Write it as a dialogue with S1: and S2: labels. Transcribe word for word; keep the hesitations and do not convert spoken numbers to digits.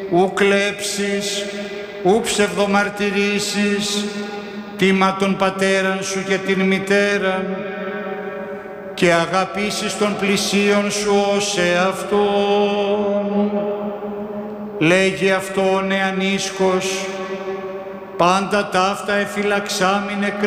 S1: ου κλέψεις, ου ψευδομαρτυρήσεις, τίμα τον πατέραν σου και την μητέραν, και αγαπήσεις τον πλησίον σου ως εαυτόν. Λέγει αυτό ο νεανίσκος, πάντα ταύτα εφυλαξάμινε